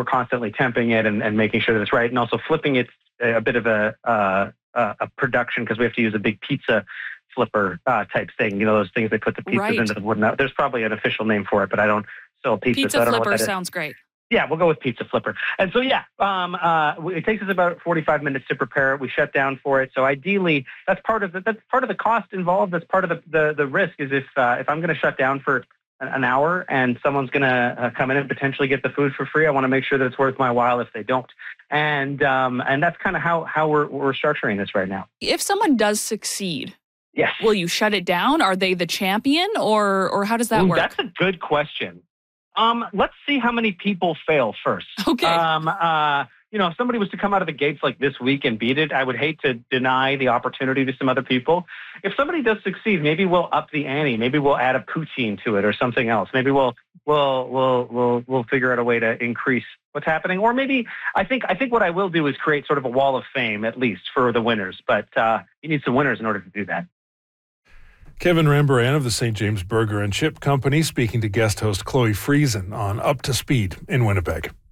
constantly temping it and making sure that it's right, and also flipping it a bit of a production, because we have to use a big pizza flipper type thing. Those things they put the pizzas into the wooden. There's probably an official name for it, but I don't sell pizza. Pizza so I don't flipper know what that sounds great. Yeah, we'll go with pizza flipper. And so, it takes us about 45 minutes to prepare it. We shut down for it. So ideally, that's part of the cost involved. That's part of the risk is if I'm going to shut down for an hour and someone's going to come in and potentially get the food for free, I want to make sure that it's worth my while if they don't. And that's kind of how we're structuring this right now. If someone does succeed, yes, will you shut it down? Are they the champion, or how does that work? That's a good question. Let's see how many people fail first. Okay. If somebody was to come out of the gates like this week and beat it, I would hate to deny the opportunity to some other people. If somebody does succeed, maybe we'll up the ante. Maybe we'll add a poutine to it or something else. Maybe we'll figure out a way to increase what's happening. Or maybe I think what I will do is create sort of a wall of fame, at least for the winners. But you need some winners in order to do that. Kevin Rambaran of the St. James Burger and Chip Company speaking to guest host Chloe Friesen on Up to Speed in Winnipeg.